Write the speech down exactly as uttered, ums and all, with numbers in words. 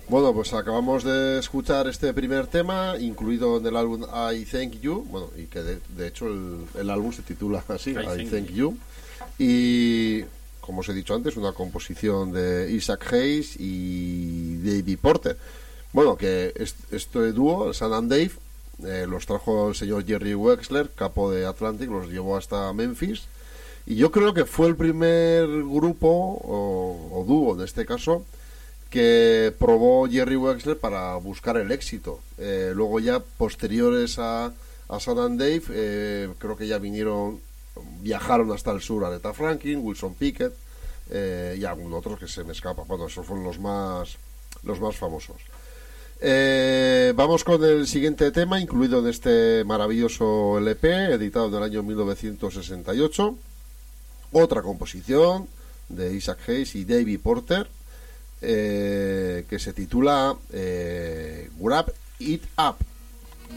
Bueno, pues acabamos de escuchar este primer tema, incluido en el álbum I Thank You, bueno, y que de, de hecho el, el álbum se titula así, I, I Thank, thank you. you. Y, como os he dicho antes, una composición de Isaac Hayes y David Porter. Bueno, que este dúo, Sam and Dave, eh, los trajo el señor Jerry Wexler, capo de Atlantic, los llevó hasta Memphis. Y yo creo que fue el primer grupo, o, o dúo en este caso, que probó Jerry Wexler para buscar el éxito. Eh, luego ya posteriores a, a Sam and Dave, eh, creo que ya vinieron, viajaron hasta el sur, Aretha Franklin, Wilson Pickett, eh, y algunos otros que se me escapan. Bueno, esos fueron los más, los más famosos. Eh, vamos con el siguiente tema, incluido en este maravilloso L P, editado en el año mil novecientos sesenta y ocho. Otra composición de Isaac Hayes y David Porter, eh, que se titula eh, Wrap It Up.